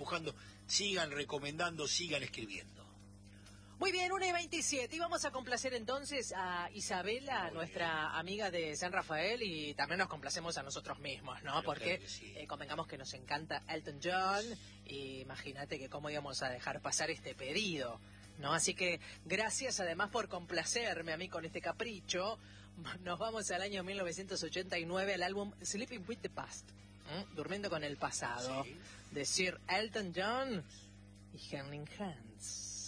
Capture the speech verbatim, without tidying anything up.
buscando. Sigan recomendando, sigan escribiendo. Muy bien, una y veintisiete. Y vamos a complacer entonces a Isabela, Muy nuestra bien. amiga de San Rafael, y también nos complacemos a nosotros mismos, ¿no? Pero Porque claro sí. eh, convengamos que nos encanta Elton John, y imagínate que cómo íbamos a dejar pasar este pedido, ¿no? Así que gracias además por complacerme a mí con este capricho. Nos vamos al año mil novecientos ochenta y nueve, al álbum Sleeping with the Past, ¿eh? Durmiendo con el pasado, sí. de Sir Elton John y Henning Hans.